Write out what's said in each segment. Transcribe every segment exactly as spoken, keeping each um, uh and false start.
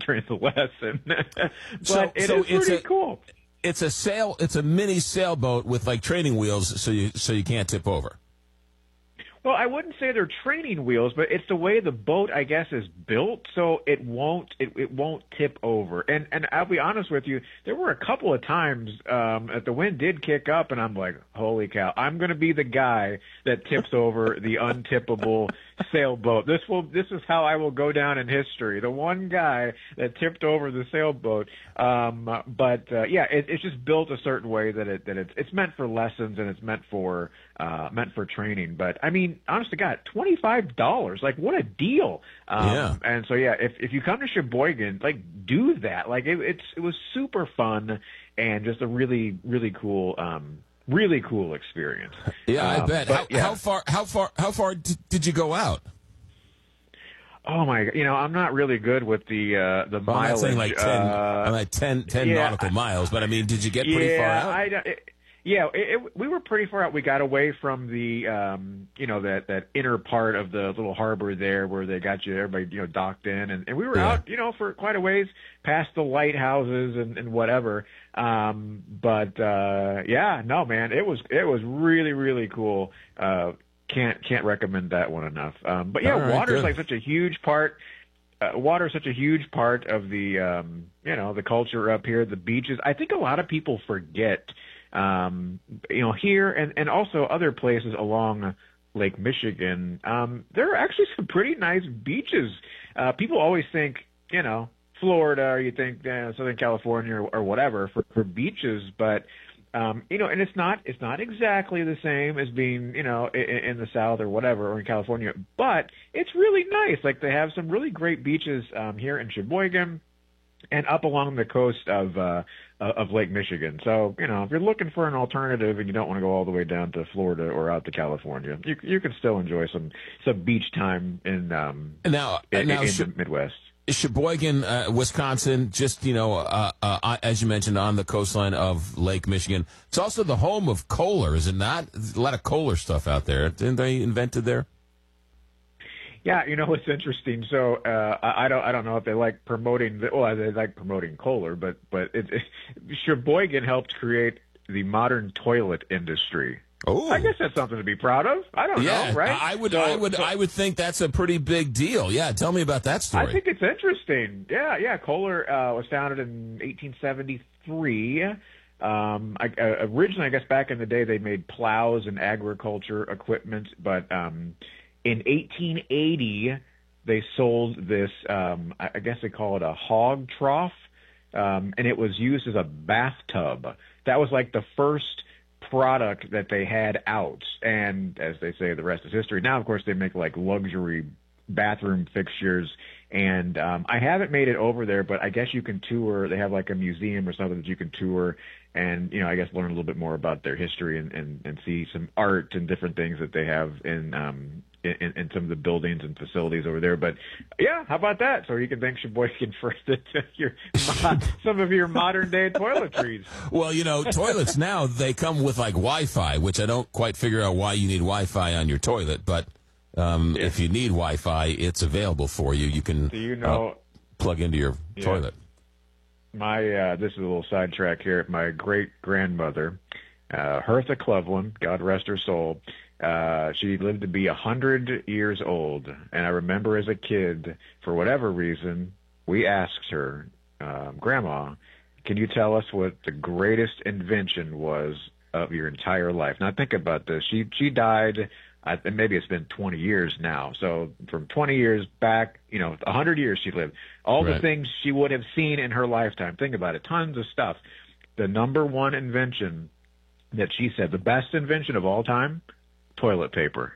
during the lesson. but so, it so is pretty it's a, cool. It's a sail. It's a mini sailboat with like training wheels, so you so you can't tip over. Well, I wouldn't say they're training wheels, but it's the way the boat, I guess, is built, so it won't it, it won't tip over. And and I'll be honest with you, there were a couple of times um, that the wind did kick up, and I'm like, holy cow, I'm going to be the guy that tips over the untippable sailboat. This will this is how I will go down in history. The one guy that tipped over the sailboat. Um, but uh, yeah, it, it's just built a certain way that it that it's it's meant for lessons and it's meant for uh, meant for training. But I mean, honest to God, twenty-five dollars, like what a deal. Um, yeah. And so yeah, if if you come to Sheboygan, like do that. Like it, it's it was super fun and just a really really cool. Um, Really cool experience. Yeah, I um, bet. But, how, yeah. how far? How far? How far d- did you go out? Oh my! You know, I'm not really good with the uh, the well, mileage. I'm not saying like ten, uh, I'm like ten, ten yeah, nautical miles, but I mean, did you get pretty yeah, far out? I, it, yeah, it, it, we were pretty far out. We got away from the, um, you know, that that inner part of the little harbor there where they got you, everybody, you know, docked in, and, and we were Yeah. out, you know, for quite a ways past the lighthouses and, and whatever. Um, but uh, yeah, no, man, it was it was really really cool. Uh, can't can't recommend that one enough. Um, but yeah, All right, water's good. like such a huge part. Uh, water is such a huge part of the, um, you know, the culture up here, the beaches. I think a lot of people forget, um, you know, here and, and also other places along Lake Michigan, um, there are actually some pretty nice beaches. Uh, people always think, you know, Florida or you think uh, Southern California or, or whatever for, for beaches, but Um, you know, and it's not it's not exactly the same as being, you know, in, in the South or whatever, or in California, but it's really nice. Like they have some really great beaches um, here in Sheboygan and up along the coast of uh, of Lake Michigan. So, you know, if you're looking for an alternative and you don't want to go all the way down to Florida or out to California, you you can still enjoy some some beach time in um now, in, now in Sh- the Midwest. Sheboygan, uh, Wisconsin, just, you know, uh, uh, as you mentioned, on the coastline of Lake Michigan. It's also the home of Kohler, is it not? There's a lot of Kohler stuff out there. Didn't they invent it there? Yeah, you know, it's interesting. So uh, I, I don't I don't know if they like promoting the, well, they like promoting Kohler, but but it, it, Sheboygan helped create the modern toilet industry. Oh, I guess that's something to be proud of. I don't yeah, know, right? I would, So- I would, so- I would think that's a pretty big deal. Yeah, tell me about that story. I think it's interesting. Yeah, yeah. Kohler uh, was founded in eighteen seventy-three. Um, I, uh, originally, I guess back in the day, they made plows and agriculture equipment, but um, in eighteen eighty, they sold this. Um, I I guess they call it a hog trough, um, and it was used as a bathtub. That was like the first product that they had out, and as they say, the rest is history. Now, of course, they make like luxury bathroom fixtures, and um, I haven't made it over there, but I guess you can tour. They have like a museum or something that you can tour, and you know, I guess learn a little bit more about their history and and, and see some art and different things that they have in um in, in some of the buildings and facilities over there. But yeah, how about that? So you can thank Sheboygan for the, your some of your modern day toiletries. Well, you know, toilets now, they come with like Wi-Fi, which I don't quite figure out why you need Wi-Fi on your toilet, but um, Yeah. if you need Wi-Fi, it's available for you. You can Do you know? uh, plug into your Yeah. toilet. My uh, this is a little sidetrack here. My great grandmother, uh, Hertha Cleveland, God rest her soul. Uh, she lived to be a hundred years old, and I remember as a kid, for whatever reason, we asked her, um, "Grandma, can you tell us what the greatest invention was of your entire life?" Now think about this. She she died. I, and maybe it's been twenty years now. So from twenty years back, you know, one hundred years she lived. All Right. the things she would have seen in her lifetime. Think about it. Tons of stuff. The number one invention that she said, the best invention of all time, toilet paper.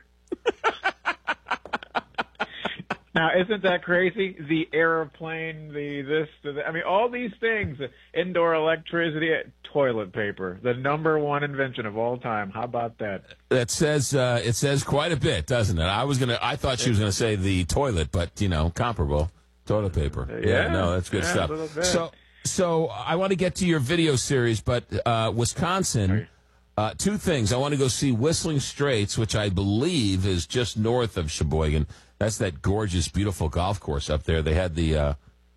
Now, isn't that crazy? The airplane, the this, the, that. I mean, all these things, indoor electricity, toilet paper, the number one invention of all time. How about that? That says uh, it says quite a bit, doesn't it? I was gonna, I thought she was gonna say the toilet, but you know, comparable toilet paper. Yeah, Yeah, no, that's good yeah, a little stuff. bit. So, so I want to get to your video series, but uh, Wisconsin. Uh, two things. I want to go see Whistling Straits, which I believe is just north of Sheboygan. That's that gorgeous, beautiful golf course up there. They had the uh,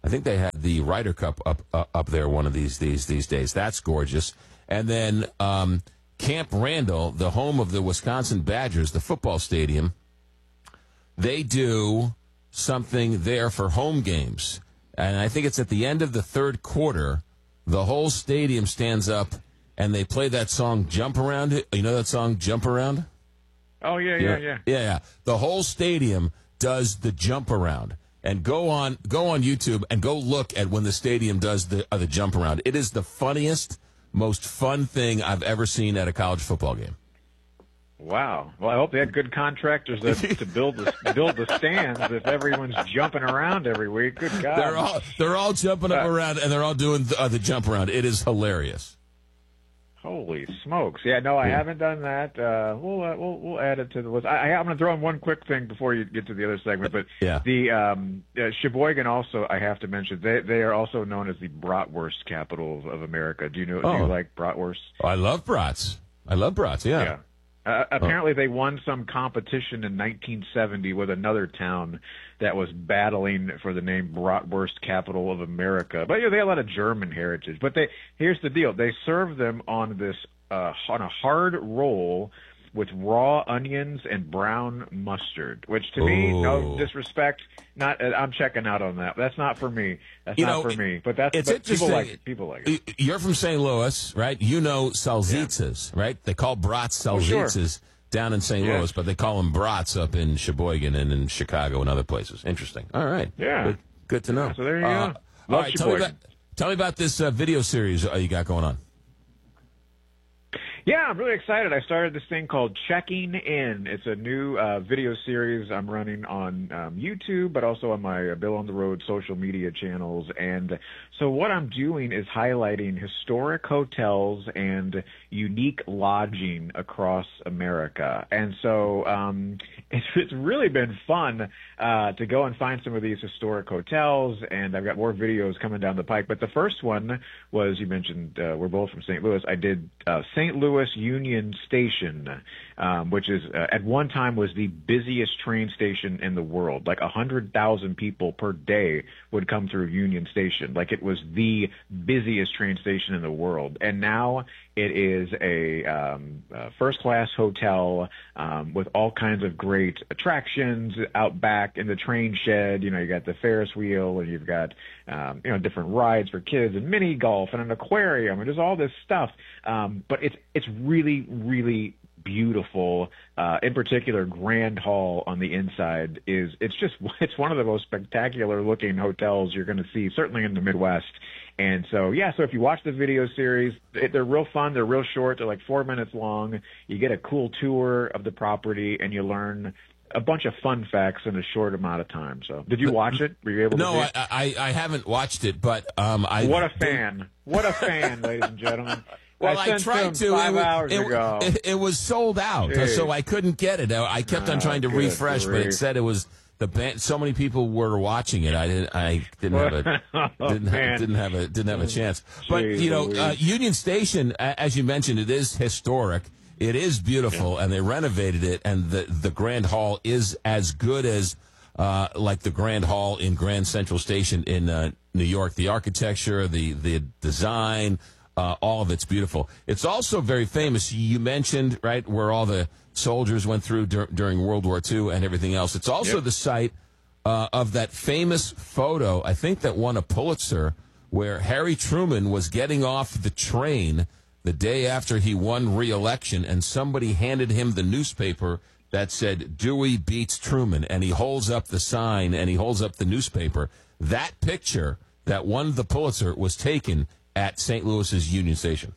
I think they had the Ryder Cup up uh, up there one of these these these days. That's gorgeous. And then um, Camp Randall, the home of the Wisconsin Badgers, the football stadium, they do something there for home games. And I think it's at the end of the third quarter, the whole stadium stands up and they play that song, Jump Around. You know that song, Jump Around? Oh, yeah, yeah, yeah. Yeah, yeah. The whole stadium does the jump around. And go on go on YouTube and go look at when the stadium does the uh, the jump around. It is the funniest, most fun thing I've ever seen at a college football game. Wow. Well, I hope they had good contractors to, to build the build the stands if everyone's jumping around every week. Good God. They're all they're all jumping up Uh, around and they're all doing the, uh, the jump around. It is hilarious. Holy smokes! Yeah, no, I Yeah. haven't done that. Uh, we'll, uh, we'll we'll add it to the list. I, I, I'm going to throw in one quick thing before you get to the other segment. But Yeah. the um, uh, Sheboygan also, I have to mention, they they are also known as the bratwurst capital of, of America. Do you know? Do Oh. you like bratwurst? Oh, I love brats. I love brats. Yeah. Yeah. Uh, apparently, they won some competition in nineteen seventy with another town that was battling for the name Bratwurst Capital of America. But you know, they have a lot of German heritage. But they here's the deal: they serve them on this uh, on a hard roll with raw onions and brown mustard. Which, to me, Ooh. no disrespect, not uh, I'm checking out on that. That's not for me. That's You not know, for me. But that's it's but people interesting. like it. People like it. You're from Saint Louis, right? You know salsicas, right? They call brats Oh, sure. salsicas down in Saint Yes. Louis, but they call them brats up in Sheboygan and in Chicago and other places. Interesting. All right. Yeah. Good, good to know. Yeah, so there you Uh, go. All Love right. Tell me, about, Sheboygan. tell me about this uh, video series uh, you got going on. Yeah, I'm really excited. I started this thing called Checking In. It's a new uh, video series I'm running on um, YouTube, but also on my uh, Bill on the Road social media channels. And so what I'm doing is highlighting historic hotels and unique lodging across America. And so um, it's, it's really been fun uh, to go and find some of these historic hotels, and I've got more videos coming down the pike. But the first one was, you mentioned uh, we're both from Saint Louis. I did uh, Saint Louis Union Station, um, which is uh, at one time was the busiest train station in the world. Like one hundred thousand people per day would come through Union Station. Like it was the busiest train station in the world. And now it is a um, uh, first-class hotel um, with all kinds of great attractions out back in the train shed. You know, you got the Ferris wheel, and you've got um, you know different rides for kids, and mini golf, and an aquarium, and there's all this stuff. Um, but it's it's really really beautiful. Uh, in particular, Grand Hall on the inside is it's just it's one of the most spectacular looking hotels you're going to see, certainly in the Midwest. And so, yeah, so if you watch the video series, it, they're real fun. They're real short. They're like four minutes long. You get a cool tour of the property, and you learn a bunch of fun facts in a short amount of time. So did you watch it? Were you able to No, see I, it? I I haven't watched it, but um, I What a fan. What a fan, ladies and gentlemen. Well, I, sent tried them to. five it, was- hours it, ago. It, it was sold out, Jeez. so I couldn't get it. I, I kept on Oh, trying to good refresh, but it grief. said it was the band. So many people were watching it. I didn't. I didn't have a Oh, didn't, have, man. didn't have a didn't have a chance. But Jeez you know, uh, Louise. Union Station, a- as you mentioned, it is historic. It is beautiful, and they renovated it, and the the Grand Hall is as good as. Uh, like the Grand Hall in Grand Central Station in uh, New York. The architecture, the the design, uh, all of it's beautiful. It's also very famous. You mentioned, right, where all the soldiers went through dur- during World War Two and everything else. It's also Yep. the site uh, of that famous photo, I think that won a Pulitzer, where Harry Truman was getting off the train the day after he won re-election, and somebody handed him the newspaper that said Dewey beats Truman, and he holds up the sign and he holds up the newspaper. That picture that won the Pulitzer was taken at Saint Louis's Union Station.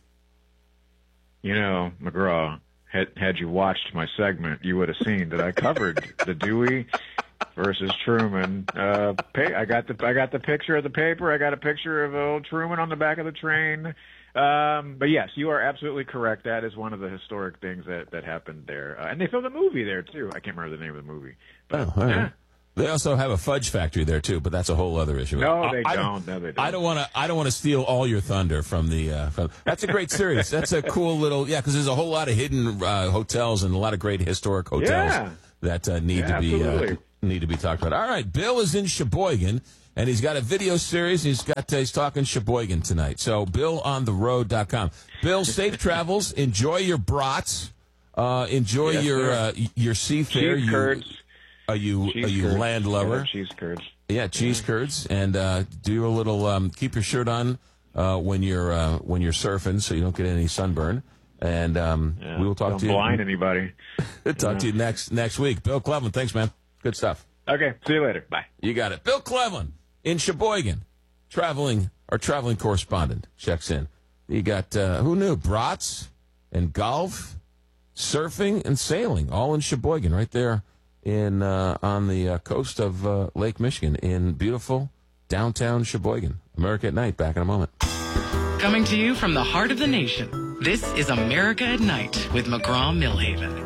You know, McGraw, had, had you watched my segment, you would have seen that I covered the Dewey versus Truman. Uh, pa- I got the I got the picture of the paper. I got a picture of old Truman on the back of the train. Um, but yes, you are absolutely correct. That is one of the historic things that, that happened there. Uh, and they filmed a movie there, too. I can't remember the name of the movie. But, Oh, all right. yeah. They also have a fudge factory there too, but that's a whole other issue. No, I- they I don't. No, they don't. I don't want to. I don't want to steal all your thunder from the. Uh, from, that's a great series. That's a cool little. Yeah, because there's a whole lot of hidden uh, hotels and a lot of great historic hotels Yeah. that uh, need Yeah, to be uh, absolutely. need to be talked about. All right, Bill is in Sheboygan. And he's got a video series. He's got uh, he's talking Sheboygan tonight. So bill on the road dot com. Bill, safe travels. Enjoy your brats. Uh, enjoy Yes, your uh, your seafare. Cheese you, curds. Are you Cheese are you curds. land lover? Yeah, cheese curds. Yeah, cheese yeah. curds, and uh, do a little. Um, keep your shirt on uh, when you're uh, when you're surfing, so you don't get any sunburn. And um, Yeah, we will talk don't to you. blind anybody. talk yeah. to you next next week. Bill Cleveland, thanks, man. Good stuff. Okay, see you later. Bye. You got it. Bill Cleveland in Sheboygan, traveling our traveling correspondent, checks in. You got uh, who knew brats and golf, surfing and sailing, all in Sheboygan, right there in uh, on the uh, coast of uh, Lake Michigan, in beautiful downtown Sheboygan. America at Night. Back in a moment. Coming to you from the heart of the nation, this is America at Night with McGraw-Millhaven.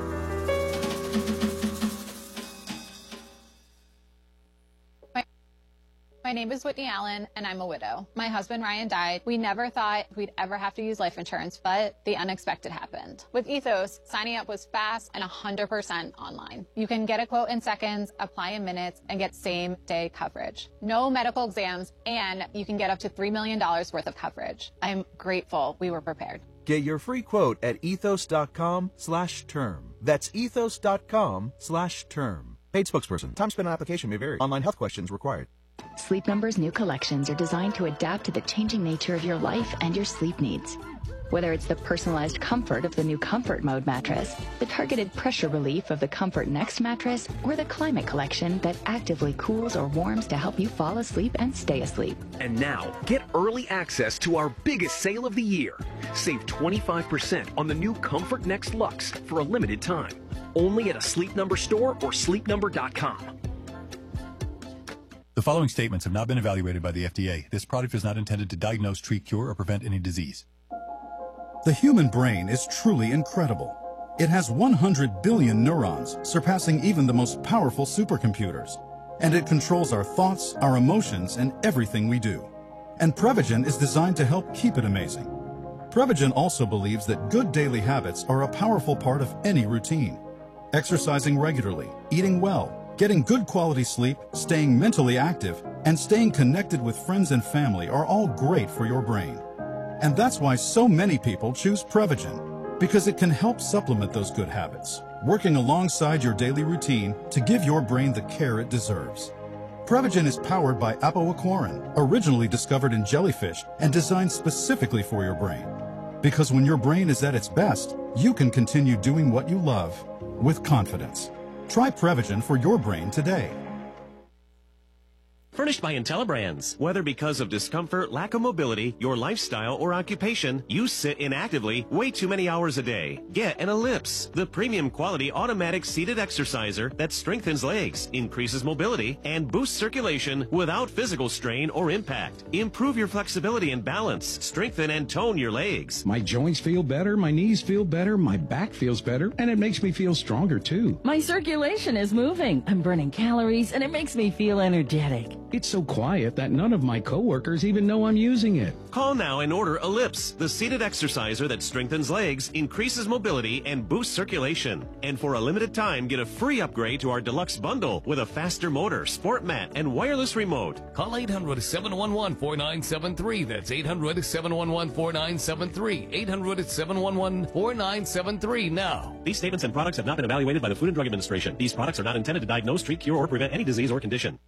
My name is Whitney Allen, and I'm a widow. My husband, Ryan, died. We never thought we'd ever have to use life insurance, but the unexpected happened. With Ethos, signing up was fast and one hundred percent online. You can get a quote in seconds, apply in minutes, and get same-day coverage. No medical exams, and you can get up to three million dollars worth of coverage. I'm grateful we were prepared. Get your free quote at ethos.com slash term. That's ethos.com slash term. Paid spokesperson. Time spent on application may vary. Online health questions required. Sleep Number's new collections are designed to adapt to the changing nature of your life and your sleep needs. Whether it's the personalized comfort of the new Comfort Mode mattress, the targeted pressure relief of the Comfort Next mattress, or the Climate Collection that actively cools or warms to help you fall asleep and stay asleep. And now, get early access to our biggest sale of the year. Save twenty-five percent on the new Comfort Next Luxe for a limited time. Only at a Sleep Number store or sleep number dot com. The following statements have not been evaluated by the F D A. This product is not intended to diagnose, treat, cure, or prevent any disease. The human brain is truly incredible. It has one hundred billion neurons, surpassing even the most powerful supercomputers. And it controls our thoughts, our emotions, and everything we do. And Prevagen is designed to help keep it amazing. Prevagen also believes that good daily habits are a powerful part of any routine. Exercising regularly, eating well, getting good quality sleep, staying mentally active, and staying connected with friends and family are all great for your brain. And that's why so many people choose Prevagen, because it can help supplement those good habits, working alongside your daily routine to give your brain the care it deserves. Prevagen is powered by apoaquarin, originally discovered in jellyfish and designed specifically for your brain. Because when your brain is at its best, you can continue doing what you love with confidence. Try Prevagen for your brain today. Furnished by IntelliBrands. Whether because of discomfort, lack of mobility, your lifestyle, or occupation, you sit inactively way too many hours a day. Get an Ellipse, the premium quality automatic seated exerciser that strengthens legs, increases mobility, and boosts circulation without physical strain or impact. Improve your flexibility and balance. Strengthen and tone your legs. My joints feel better, my knees feel better, my back feels better, and it makes me feel stronger too. My circulation is moving. I'm burning calories, and it makes me feel energetic. It's so quiet that none of my coworkers even know I'm using it. Call now and order Ellipse, the seated exerciser that strengthens legs, increases mobility, and boosts circulation. And for a limited time, get a free upgrade to our deluxe bundle with a faster motor, sport mat, and wireless remote. Call eight hundred, seven one one, four nine seven three. That's eight hundred, seven one one, four nine seven three. eight hundred, seven one one, four nine seven three now. These statements and products have not been evaluated by the Food and Drug Administration. These products are not intended to diagnose, treat, cure, or prevent any disease or condition.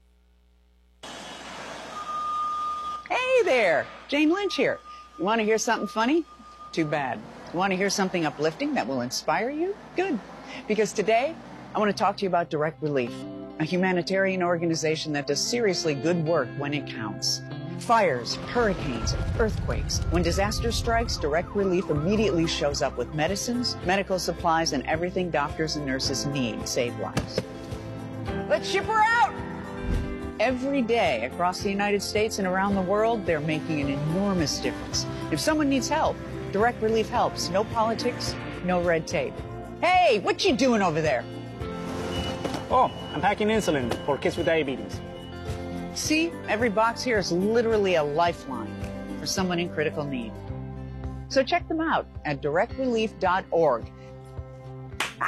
Hey there, Jane Lynch here. You want to hear something funny? Too bad. You want to hear something uplifting that will inspire you? Good. Because today, I want to talk to you about Direct Relief, a humanitarian organization that does seriously good work when it counts. Fires, hurricanes, earthquakes. When disaster strikes, Direct Relief immediately shows up with medicines, medical supplies, and everything doctors and nurses need to save lives. Let's ship her out! Every day across the United States and around the world, they're making an enormous difference. If someone needs help, Direct Relief helps. No politics, no red tape. Hey, what you doing over there? Oh, I'm packing insulin for kids with diabetes. See, every box here is literally a lifeline for someone in critical need. So check them out at direct relief dot org.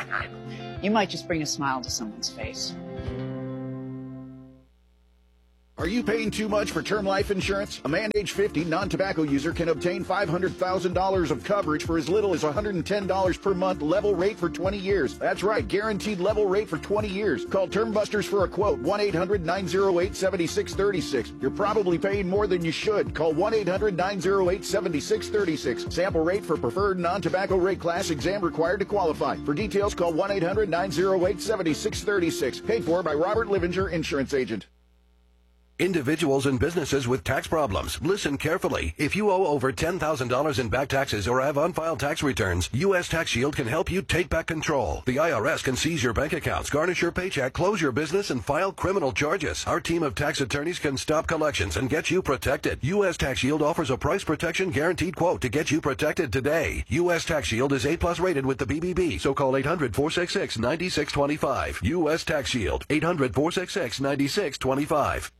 You might just bring a smile to someone's face. Are you paying too much for term life insurance? A man age fifty, non-tobacco user can obtain five hundred thousand dollars of coverage for as little as one hundred ten dollars per month, level rate for twenty years. That's right, guaranteed level rate for twenty years. Call Term Busters for a quote, one eight hundred nine oh eight seven six three six. You're probably paying more than you should. Call one eight hundred nine oh eight seven six three six. Sample rate for preferred non-tobacco rate class, exam required to qualify. For details, call one eight hundred nine oh eight seven six three six. Paid for by Robert Livinger, Insurance Agent. Individuals and businesses with tax problems, listen carefully. If you owe over ten thousand dollars in back taxes or have unfiled tax returns, U S Tax Shield can help you take back control. The I R S can seize your bank accounts, garnish your paycheck, close your business, and file criminal charges. Our team of tax attorneys can stop collections and get you protected. U S Tax Shield offers a price protection guaranteed quote to get you protected today. U S Tax Shield is A plus rated with the B B B, so call eight hundred four six six nine six two five. U S Tax Shield, eight hundred four six six nine six two five.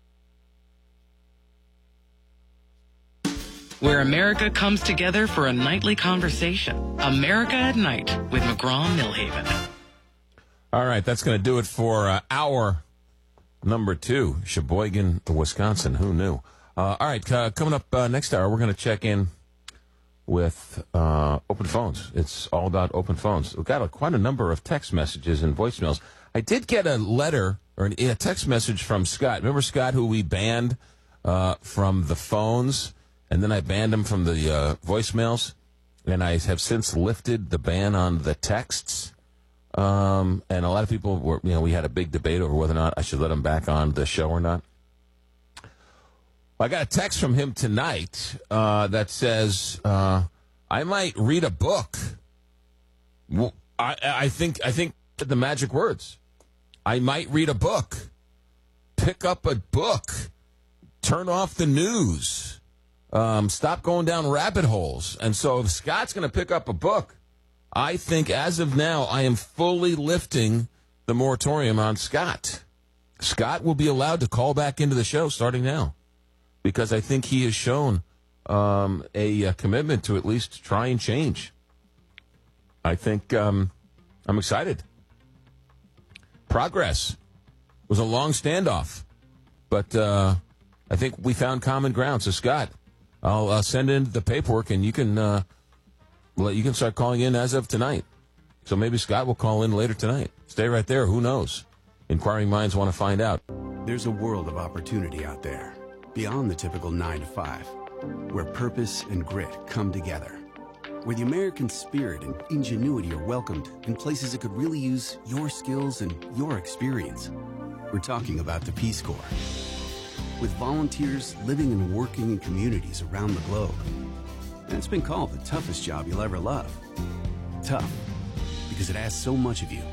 Where America comes together for a nightly conversation. America at Night with McGraw-Millhaven. All right, that's going to do it for uh, hour number two, Sheboygan, Wisconsin. Who knew? Uh, all right, uh, coming up uh, next hour, we're going to check in with uh, open phones. It's all about open phones. We've got a, quite a number of text messages and voicemails. I did get a letter or an, a text message from Scott. Remember Scott, who we banned uh, from the phones? And then I banned him from the uh, voicemails, and I have since lifted the ban on the texts. Um, and a lot of people were, you know, we had a big debate over whether or not I should let him back on the show or not. I got a text from him tonight uh, that says, uh, I might read a book. Well, I, I think I think the magic words. I might read a book. Pick up a book. Turn off the news. Um, stop going down rabbit holes. And so if Scott's going to pick up a book, I think as of now, I am fully lifting the moratorium on Scott. Scott will be allowed to call back into the show starting now because I think he has shown um, a, a commitment to at least try and change. I think um, I'm excited. Progress. It was a long standoff, but uh, I think we found common ground. So, Scott, I'll uh, send in the paperwork, and you can uh, you can start calling in as of tonight. So maybe Scott will call in later tonight. Stay right there. Who knows? Inquiring minds want to find out. There's a world of opportunity out there, beyond the typical nine to five, where purpose and grit come together, where the American spirit and ingenuity are welcomed in places that could really use your skills and your experience. We're talking about the Peace Corps. With volunteers living and working in communities around the globe. And it's been called the toughest job you'll ever love. Tough, because it asks so much of you.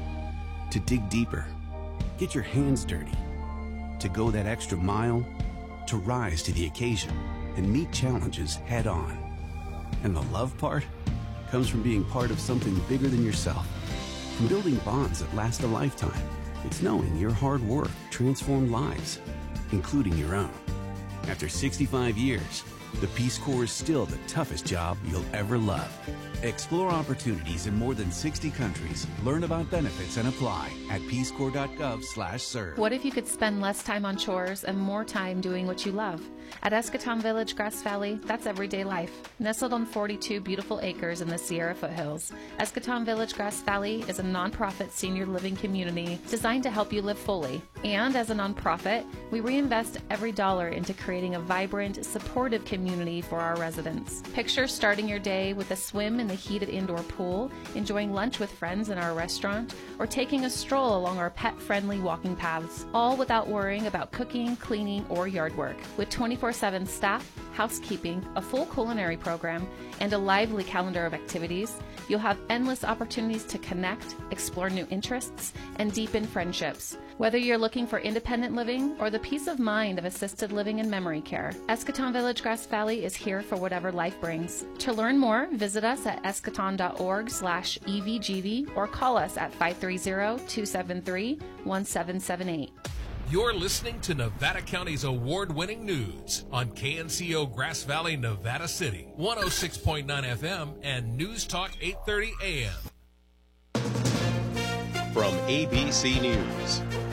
To dig deeper, get your hands dirty, to go that extra mile, to rise to the occasion and meet challenges head on. And the love part comes from being part of something bigger than yourself, from building bonds that last a lifetime. It's knowing your hard work transformed lives, including your own. After sixty-five years, the Peace Corps is still the toughest job you'll ever love. Explore opportunities in more than sixty countries. Learn about benefits and apply at peacecorps.gov slash serve. What if you could spend less time on chores and more time doing what you love? At Escatón Village, Grass Valley, that's everyday life. Nestled on forty-two beautiful acres in the Sierra foothills, Escatón Village, Grass Valley is a nonprofit senior living community designed to help you live fully. And as a nonprofit, we reinvest every dollar into creating a vibrant, supportive community for our residents. Picture starting your day with a swim in the heated indoor pool, enjoying lunch with friends in our restaurant, or taking a stroll along our pet-friendly walking paths, all without worrying about cooking, cleaning, or yard work. With twenty-four seven staff, housekeeping, a full culinary program, and a lively calendar of activities, you'll have endless opportunities to connect, explore new interests, and deepen friendships. Whether you're looking for independent living or the peace of mind of assisted living and memory care, Escatón Village Grass Valley is here for whatever life brings. To learn more, visit us at escaton.org slash evgv or call us at five three zero, two seven three, one seven seven eight. You're listening to Nevada County's award-winning news on K N C O Grass Valley, Nevada City, one oh six point nine F M and News Talk eight thirty A M. From A B C News,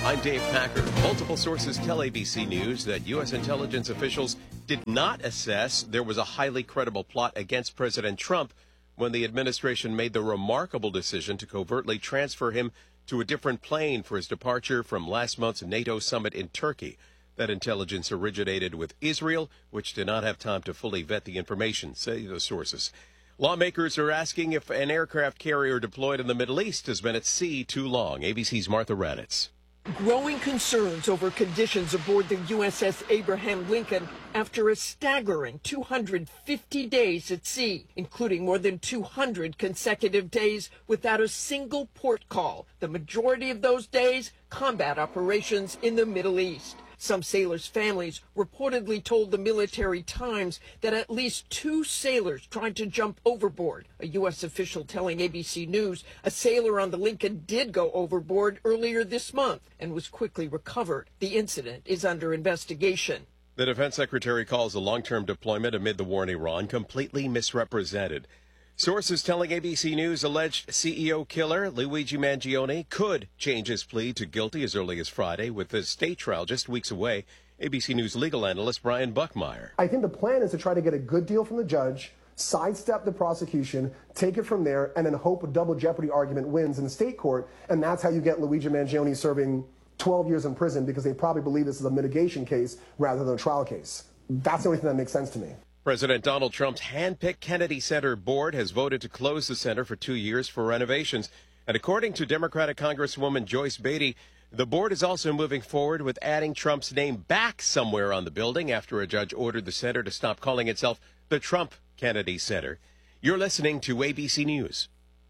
I'm Dave Packer. Multiple sources tell A B C News that U S intelligence officials did not assess there was a highly credible plot against President Trump when the administration made the remarkable decision to covertly transfer him to a different plane for his departure from last month's NATO summit in Turkey. That intelligence originated with Israel, which did not have time to fully vet the information, say the sources. Lawmakers are asking if an aircraft carrier deployed in the Middle East has been at sea too long. A B C's Martha Raddatz. Growing concerns over conditions aboard the U S S Abraham Lincoln after a staggering two hundred fifty days at sea, including more than two hundred consecutive days without a single port call. The majority of those days, combat operations in the Middle East. Some sailors' families reportedly told the Military Times that at least two sailors tried to jump overboard. A U S official telling A B C News a sailor on the Lincoln did go overboard earlier this month and was quickly recovered. The incident is under investigation. The defense secretary calls the long-term deployment amid the war in Iran completely misrepresented. Sources telling A B C News alleged C E O killer Luigi Mangione could change his plea to guilty as early as Friday, with the state trial just weeks away. A B C News legal analyst Brian Buckmeyer. I think the plan is to try to get a good deal from the judge, sidestep the prosecution, take it from there, and then hope a double jeopardy argument wins in the state court. And that's how you get Luigi Mangione serving twelve years in prison, because they probably believe this is a mitigation case rather than a trial case. That's the only thing that makes sense to me. President Donald Trump's hand-picked Kennedy Center board has voted to close the center for two years for renovations. And according to Democratic Congresswoman Joyce Beatty, the board is also moving forward with adding Trump's name back somewhere on the building after a judge ordered the center to stop calling itself the Trump Kennedy Center. You're listening to A B C News.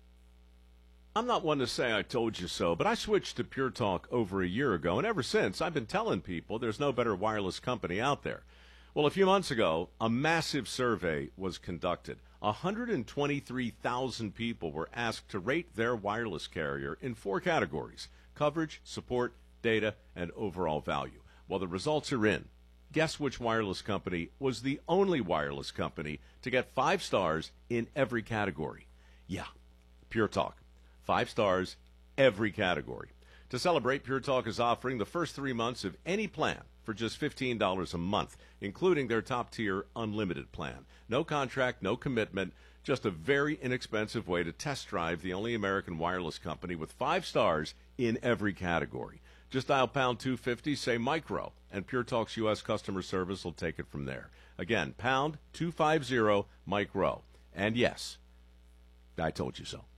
I'm not one to say I told you so, but I switched to Pure Talk over a year ago, and ever since I've been telling people there's no better wireless company out there. Well, a few months ago, a massive survey was conducted. one hundred twenty-three thousand people were asked to rate their wireless carrier in four categories: coverage, support, data, and overall value. Well, the results are in. Guess which wireless company was the only wireless company to get five stars in every category? Yeah, Pure Talk. Five stars, every category. To celebrate, Pure Talk is offering the first three months of any plan for just fifteen dollars a month, including their top-tier unlimited plan. No contract, no commitment, just a very inexpensive way to test drive the only American wireless company with five stars in every category. Just dial pound two fifty, say micro, and Pure Talk's U S customer service will take it from there. Again, pound two fifty, micro. And yes, I told you so.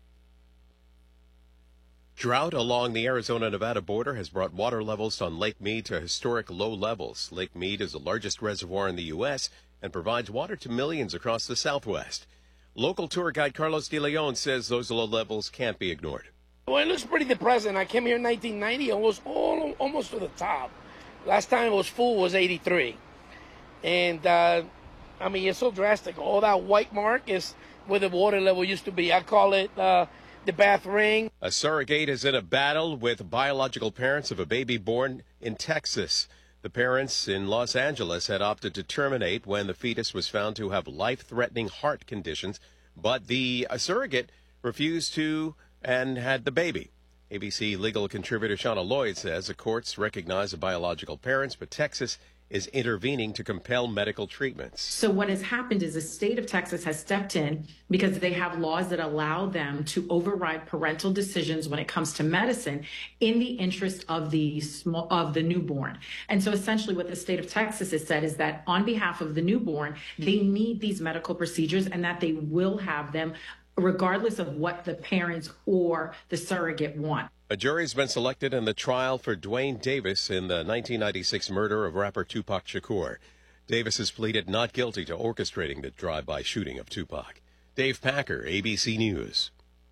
Drought along the Arizona-Nevada border has brought water levels on Lake Mead to historic low levels. Lake Mead is the largest reservoir in the U S and provides water to millions across the Southwest. Local tour guide Carlos De Leon says those low levels can't be ignored. Well, it looks pretty depressing. I came here in nineteen ninety, almost all, almost to the top. Last time it was full was eighty-three. And, uh, I mean, it's so drastic. All that white mark is where the water level used to be. I call it... Uh, the Bath Ring. A surrogate is in a battle with biological parents of a baby born in Texas. The parents in Los Angeles had opted to terminate when the fetus was found to have life-threatening heart conditions, but the uh, surrogate refused to and had the baby. A B C legal contributor Shauna Lloyd says the courts recognize the biological parents, but Texas is intervening to compel medical treatments. So what has happened is the state of Texas has stepped in because they have laws that allow them to override parental decisions when it comes to medicine in the interest of the small, of the newborn. And so essentially what the state of Texas has said is that on behalf of the newborn, they need these medical procedures and that they will have them regardless of what the parents or the surrogate want. A jury's been selected in the trial for Duane Davis in the nineteen ninety-six murder of rapper Tupac Shakur. Davis has pleaded not guilty to orchestrating the drive-by shooting of Tupac. Dave Packer, A B C News.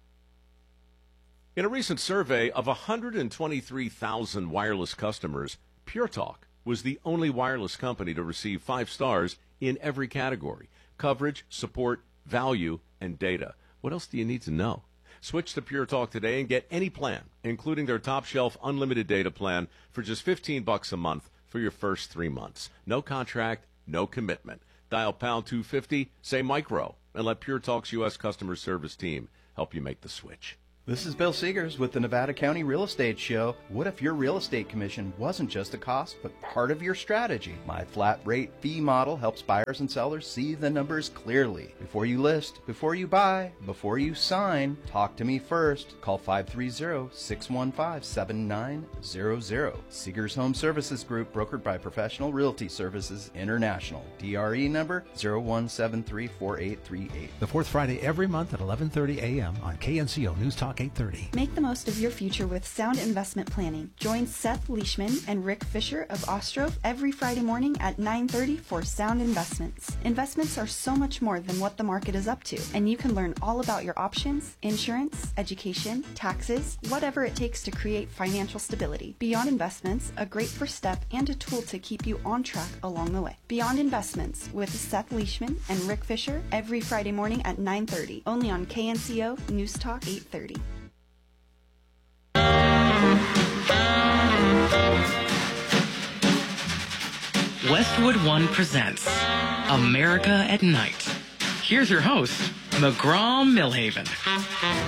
In a recent survey of one hundred twenty-three thousand wireless customers, Pure Talk was the only wireless company to receive five stars in every category: coverage, support, value, and data. What else do you need to know? Switch to Pure Talk today and get any plan, including their top-shelf unlimited data plan, for just fifteen bucks a month for your first three months. No contract, no commitment. Dial pound two fifty, say micro, and let Pure Talk's U S customer service team help you make the switch. This is Bill Seegers with the Nevada County Real Estate Show. What if your real estate commission wasn't just a cost, but part of your strategy? My flat rate fee model helps buyers and sellers see the numbers clearly. Before you list, before you buy, before you sign, talk to me first. Call five three zero, six one five, seven nine zero zero. Seegers Home Services Group, brokered by Professional Realty Services International. D R E number zero one seven three four eight three eight. The fourth Friday every month at eleven thirty a.m. on K N C O News Talk eight thirty. Make the most of your future with sound investment planning. Join Seth Leishman and Rick Fisher of Ostrope every Friday morning at nine thirty for Sound Investments. Investments are so much more than what the market is up to, and you can learn all about your options, insurance, education, taxes, whatever it takes to create financial stability. Beyond Investments, a great first step and a tool to keep you on track along the way. Beyond Investments with Seth Leishman and Rick Fisher every Friday morning at nine thirty, only on K N C O News Talk eight thirty. Westwood One presents America at Night. Here's your host, McGraw Millhaven.